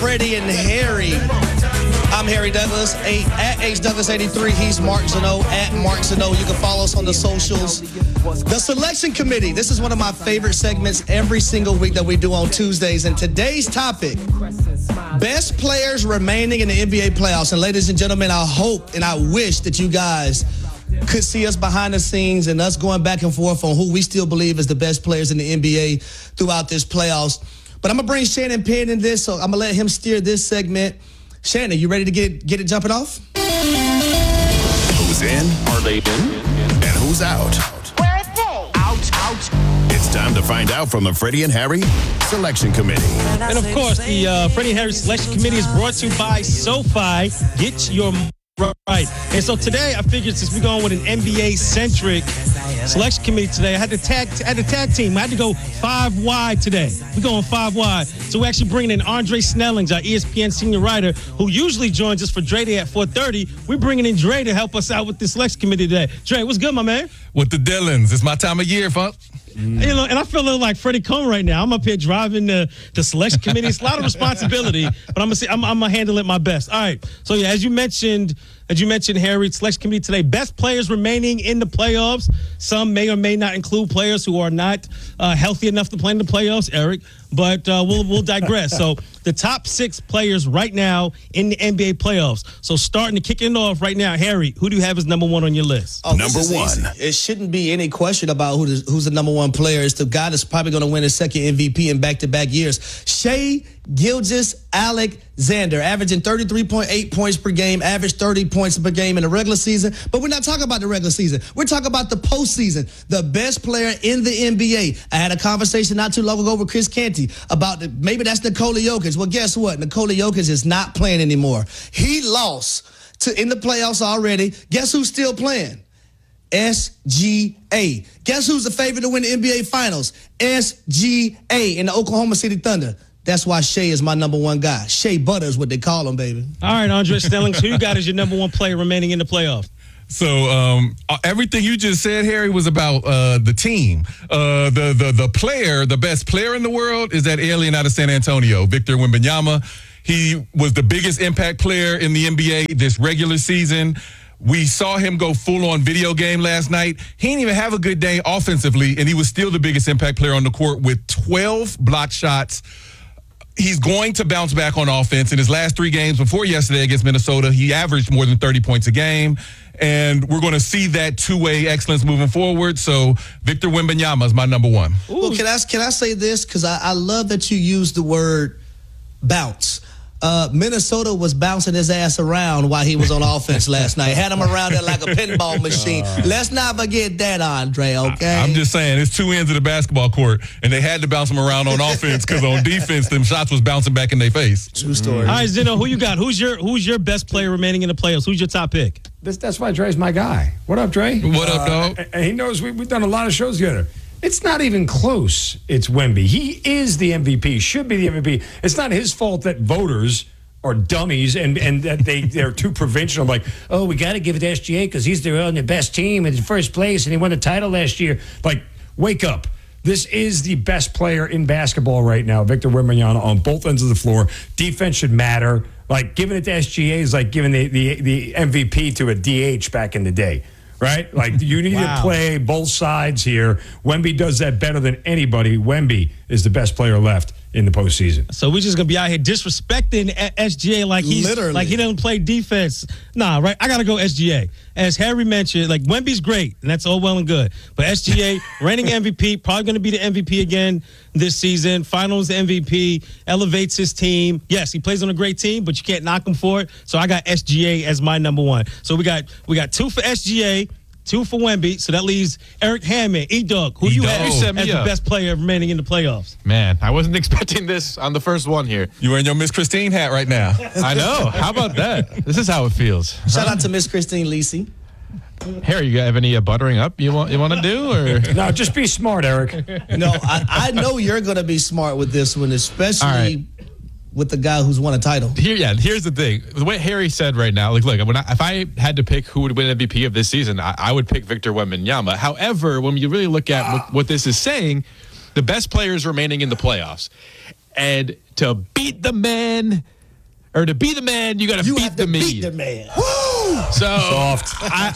Freddie and Harry. I'm Harry Douglas, at HDouglas83. He's Mark Zano, at Mark Zano. You can follow us on the socials. The Selection Committee. This is one of my favorite segments every single week that we do on Tuesdays. And today's topic, best players remaining in the NBA playoffs. And ladies and gentlemen, I hope and I wish that you guys could see us behind the scenes and us going back and forth on who we still believe is the best players in the NBA throughout this playoffs. But I'm going to bring Shannon Penn in this, so I'm going to let him steer this segment. Shannon, you ready to get it jumping off? Who's in? Are they in? And who's out? Where are they? Out. It's time to find out from the Freddie and Harry Selection Committee. And of course, the Freddie and Harry Selection Committee is brought to you by SoFi. Get your right. And so today, I figured since we're going with an NBA-centric selection committee today, I had to tag team. I had to go 5 wide today. We're going 5 wide. So we're actually bringing in Andre Snellings, our ESPN senior writer, who usually joins us for Dre Day at 4:30. We're bringing in Dre to help us out with the selection committee today. Dre, what's good, my man? With the Dillons. It's my time of year, folks. You know, and I feel a little like Freddie Combs right now. I'm up here driving the selection committee. It's a lot of responsibility, but I'm gonna handle it my best. All right. So yeah, as you mentioned, Harry, selection committee today, best players remaining in the playoffs. Some may or may not include players who are not healthy enough to play in the playoffs, Eric. But we'll digress. So the top 6 players right now in the NBA playoffs. So starting to kick it off right now, Harry, who do you have as number 1 on your list? Oh, Number 1. Easy. It shouldn't be any question about who's the number 1 player. It's the guy that's probably going to win his second MVP in back-to-back years. Shai Gilgeous-Alexander, averaging 33.8 points per game, averaged 30 points per game in the regular season. But we're not talking about the regular season. We're talking about the postseason, the best player in the NBA. I had a conversation not too long ago with Chris Canty about maybe that's Nikola Jokic. Well, guess what? Nikola Jokic is not playing anymore. He lost in the playoffs already. Guess who's still playing? SGA. Guess who's the favorite to win the NBA Finals? SGA in the Oklahoma City Thunder. That's why Shea is my number 1 guy. Shea Butter is what they call him, baby. All right, Andre Snellings, who you got as your number 1 player remaining in the playoffs? So everything you just said, Harry, was about the team. The player, the best player in the world is that alien out of San Antonio, Victor Wembanyama. He was the biggest impact player in the NBA this regular season. We saw him go full-on video game last night. He didn't even have a good day offensively, and he was still the biggest impact player on the court with 12 block shots. He's going to bounce back on offense. In his last 3 games before yesterday against Minnesota, he averaged more than 30 points a game. And we're going to see that two-way excellence moving forward. So Victor Wembanyama is my number 1. Well, can I say this? Because I love that you use the word bounce. Minnesota was bouncing his ass around while he was on offense last night. Had him around there like a pinball machine. Let's not forget that, Andre, okay? I'm just saying, it's 2 ends of the basketball court, and they had to bounce him around on offense because on defense, them shots was bouncing back in their face. True story. All right, Zeno, who you got? Who's your best player remaining in the playoffs? Who's your top pick? That's why Dre's my guy. What up, Dre? What up, dog? And he knows we've done a lot of shows together. It's not even close. It's Wemby. He is the MVP, should be the MVP. It's not his fault that voters are dummies and that they're too provincial. Like, oh, we got to give it to SGA because he's on the best team in first place and he won the title last year. Like, wake up. This is the best player in basketball right now, Victor Wembanyama, on both ends of the floor. Defense should matter. Like, giving it to SGA is like giving the MVP to a DH back in the day. Right? Like, you need to play both sides here. Wemby does that better than anybody. Wemby is the best player left in the postseason. So we're just going to be out here disrespecting SGA like he doesn't play defense. Nah, right? I got to go SGA. As Harry mentioned, like, Wemby's great, and that's all well and good. But SGA, reigning MVP, probably going to be the MVP again this season. Finals MVP, elevates his team. Yes, he plays on a great team, but you can't knock him for it. So I got SGA as my number 1. So we got 2 for SGA, 2 for Wemby, so that leaves Eric Hammond, E-Dog. Who you have as the best player remaining in the playoffs? Man, I wasn't expecting this on the first one here. You're wearing your Miss Christine hat right now. I know. How about that? This is how it feels. Shout out to Miss Christine Lisi. Harry, you have any buttering up you want to do? Or No, just be smart, Eric. No, I know you're going to be smart with this one, especially with the guy who's won a title. Here's the thing. The way Harry said right now, like, look, if I had to pick who would win MVP of this season, I would pick Victor Wembanyama. However, when you really look at what this is saying, the best players remaining in the playoffs. And to beat the man, or to be the man, you got to beat the man. Beat the man. So Soft.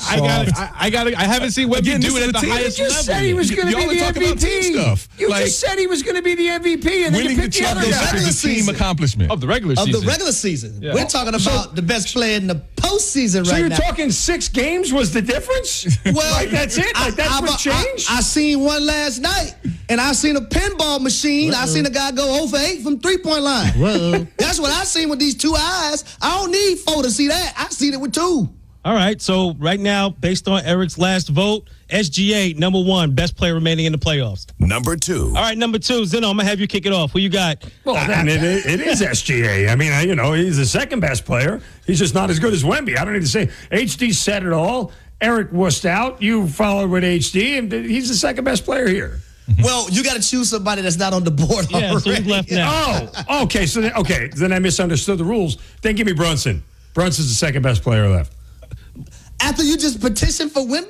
I haven't seen Wemby do it at the highest You level. just said he was going to Y'all be the are talking about team MVP. stuff. You Like, just said he was going to be the MVP, and then winning you the picked the other championship guy. is a team season. accomplishment. Of the regular Of season. the regular season. Yeah. We're talking about the best player in the postseason So right you're now. talking 6 games was the difference? Well, like that's it? Like that's what changed? I seen one last night, and I seen a pinball machine. I seen a guy go 0 for 8 from 3-point line. Whoa. That's what I seen with these 2 eyes. I don't need 4 to see that. I seen it with 2. All right, so right now, based on Eric's last vote, SGA, number 1, best player remaining in the playoffs. Number 2. All right, number 2, Zeno, I'm going to have you kick it off. Who you got? Well, then it is SGA. I mean, he's the second best player. He's just not as good as Wemby. I don't need to say. HD said it all. Eric wussed out. You followed with HD, and he's the second best player here. Well, you got to choose somebody that's not on the board Yeah, already. so who's left now? Oh, okay. So then I misunderstood the rules. Then give me Brunson. Brunson's the second best player left. After you just petitioned for Wemby?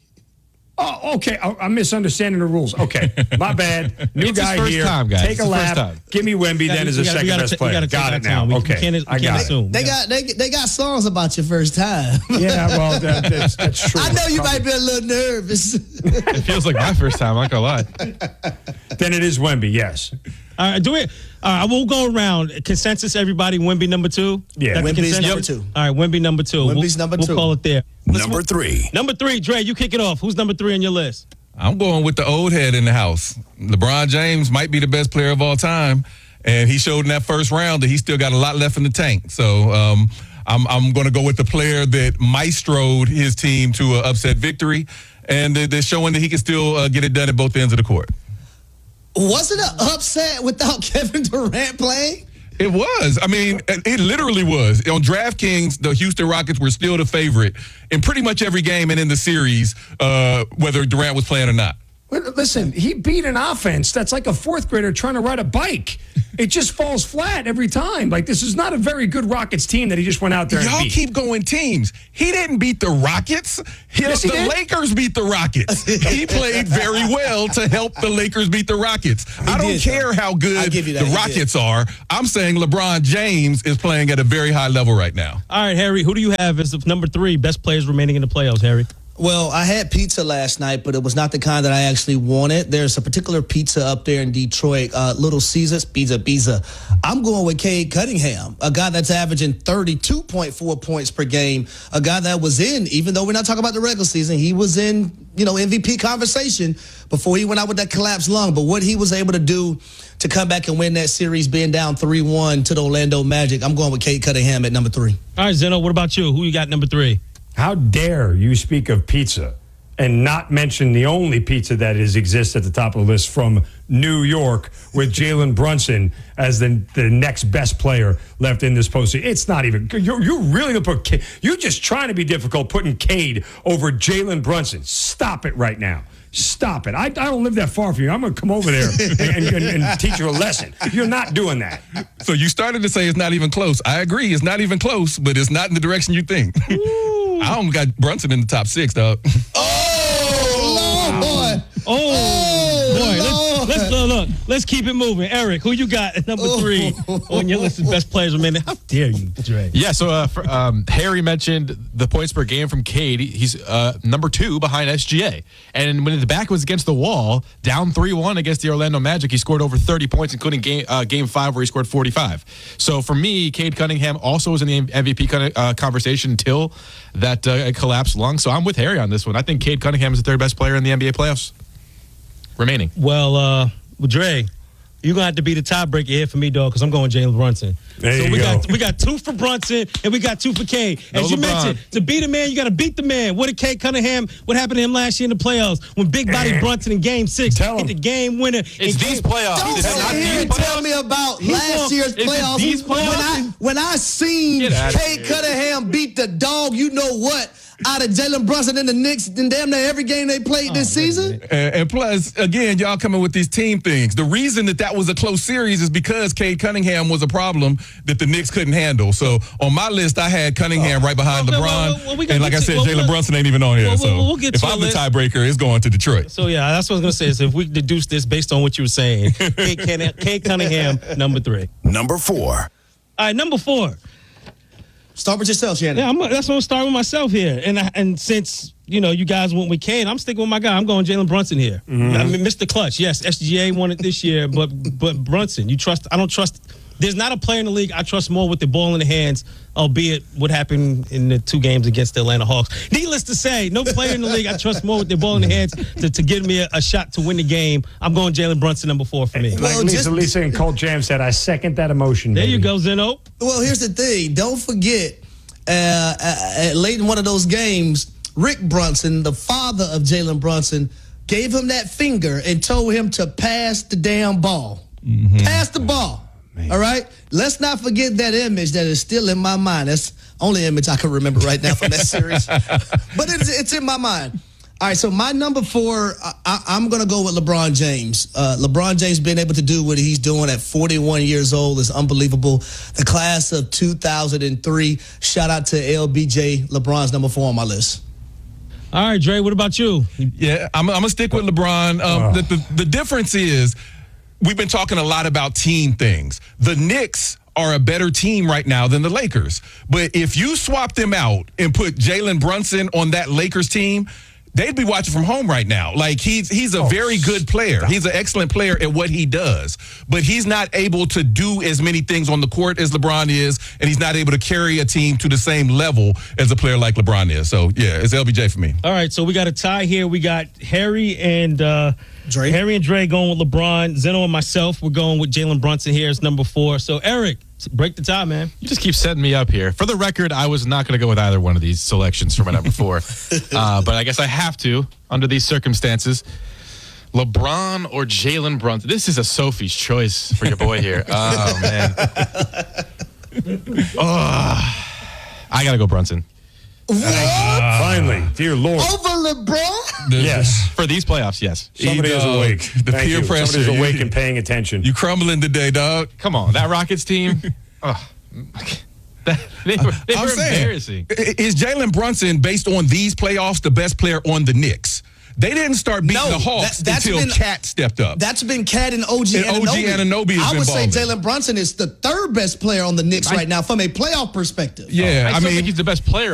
Oh, okay. I'm misunderstanding the rules. Okay, my bad. New It's his guy first here. time, guys. Take It's a the first lap. time. Give me Wemby then as a second best player. Got it now. Okay, I got it. assume. They got songs about your first time. Yeah, well, that's true. I know you might be a little nervous. It feels like my first time, I'm not going to lie. Then it is Wemby, yes. All right, do it. I will go around. Consensus, everybody, Wemby number 2? Yeah. That's the Wemby's consensus? number 2. All right, Wemby number 2. Wemby's number 2. We'll call it there. Number 3. Number 3, Dre, you kick it off. Who's number 3 on your list? I'm going with the old head in the house. LeBron James might be the best player of all time, and he showed in that first round that he still got a lot left in the tank. So I'm going to go with the player that maestroed his team to an upset victory, and they're showing that he can still get it done at both ends of the court. Wasn't an upset without Kevin Durant playing? It was. I mean, it literally was. On DraftKings, the Houston Rockets were still the favorite in pretty much every game and in the series, whether Durant was playing or not. Listen, he beat an offense that's like a 4th grader trying to ride a bike. It just falls flat every time. Like, this is not a very good Rockets team that he just went out there and Y'all beat. keep going teams. He didn't beat the Rockets. Yes, he the did. Lakers beat the Rockets. He played very well to help the Lakers beat the Rockets. I don't did, care though. how I'll good give you that. the He Rockets are. I'm saying LeBron James is playing at a very high level right now. All right, Harry, who do you have as the number 3 best players remaining in the playoffs, Harry? Well, I had pizza last night, but it was not the kind that I actually wanted. There's a particular pizza up there in Detroit, Little Caesars, Pizza. I'm going with Cade Cunningham, a guy that's averaging 32.4 points per game, a guy that was in, even though we're not talking about the regular season, he was in, MVP conversation before he went out with that collapsed lung. But what he was able to do to come back and win that series being down 3-1 to the Orlando Magic, I'm going with Cade Cunningham at number 3. All right, Zeno, what about you? Who you got number 3? How dare you speak of pizza and not mention the only pizza that exists at the top of the list from New York with Jalen Brunson as the next best player left in this postseason. It's not even. You're really going to put Cade. You're just trying to be difficult putting Cade over Jalen Brunson. Stop it right now. Stop it. I don't live that far from you. I'm going to come over there and teach you a lesson. You're not doing that. So you started to say it's not even close. I agree. It's not even close, but it's not in the direction you think. I don't got Brunson in the top 6, dog. Oh, Lord. Boy, let's keep it moving. Eric, who you got at number 3 on your list of best players remaining? How dare you, Dre? Yeah, so Harry mentioned the points per game from Cade. He's number 2 behind SGA. And when the back was against the wall, down 3-1 against the Orlando Magic, he scored over 30 points, including game 5 where he scored 45. So for me, Cade Cunningham also was in the MVP conversation until that collapsed lung. So I'm with Harry on this one. I think Cade Cunningham is the 3rd best player in the NBA playoffs remaining. Well, Dre, you're going to have to be the tiebreaker here for me, dog, because I'm going Jalen Brunson. There so you go. we got 2 for Brunson, and we got 2 for Cade. As you LeBron. mentioned, to beat a man, you got to beat the man. What did Cade Cunningham, what happened to him last year in the playoffs when big body Brunson in game 6 Tell hit him. the game winner? It's these playoffs. Don't It's not sit these here and playoffs. tell me about He last won. year's Is it playoffs. these playoffs? When I seen Get outta Cade here. Cunningham beat the dog, you know what? out of Jalen Brunson and the Knicks in damn near every game they played this season. And plus, again, y'all coming with these team things. The reason that was a close series is because Cade Cunningham was a problem that the Knicks couldn't handle. So on my list, I had Cunningham right behind LeBron. And like I said, Jalen Brunson ain't even on here. So if I'm the tiebreaker, it's going to Detroit. So yeah, that's what I was gonna say. Is if we deduce this based on what you were saying, Cade Cunningham, number 3. Number 4. All right, number 4. Start with yourself, Shannon. Yeah, that's what I'm starting with myself here. And since you guys went with Cade, I'm sticking with my guy. I'm going Jalen Brunson here. Mm-hmm. I mean, Mr. Clutch. Yes, SGA won it this year, but Brunson, I don't trust. There's not a player in the league I trust more with the ball in the hands, albeit what happened in the 2 games against the Atlanta Hawks. Needless to say, no player in the league I trust more with the ball in the hands to give me a shot to win the game. I'm going Jalen Brunson, number 4 for me. Like Lisa and Colt Jam said, I second that emotion. There baby. you go, Zeno. Well, here's the thing. Don't forget, late in one of those games, Rick Brunson, the father of Jalen Brunson, gave him that finger and told him to pass the damn ball. Mm-hmm. Pass the ball. All right? Let's not forget that image that is still in my mind. That's the only image I can remember right now from that series. But it's in my mind. All right, so my number 4, I'm going to go with LeBron James. LeBron James being able to do what he's doing at 41 years old is unbelievable. The class of 2003, shout out to LBJ. LeBron's number 4 on my list. All right, Dre, what about you? Yeah, I'm going to stick with LeBron. The difference is we've been talking a lot about team things. The Knicks are a better team right now than the Lakers. But if you swap them out and put Jalen Brunson on that Lakers team, they'd be watching from home right now. Like, he's a very good player. He's an excellent player at what he does. But he's not able to do as many things on the court as LeBron is, and he's not able to carry a team to the same level as a player like LeBron is. So, yeah, it's LBJ for me. All right, so we got a tie here. We got Harry and Dre. Harry and Dre going with LeBron. Zeno and myself, we're going with Jalen Brunson here as number 4. So, Eric, break the tie, man. You just keep setting me up here. For the record, I was not going to go with either one of these selections for my number 4. But I guess I have to, under these circumstances. LeBron or Jalen Brunson? This is a Sophie's choice for your boy here. Oh, man. I got to go Brunson. What? Finally, dear Lord. Over LeBron? Yes. For these playoffs, yes. Somebody is awake. The Thank peer you. pressure. Somebody's awake and paying attention. You crumbling today, dog. Come on, that Rockets team. They were embarrassing. Is Jalen Brunson, based on these playoffs, the best player on the Knicks? They didn't start beating the Hawks until Cat stepped up. That's been Cat and OG Anunoby. I would say Jalen Brunson is the 3rd best player on the Knicks right now from a playoff perspective. Yeah, I still think he's the best player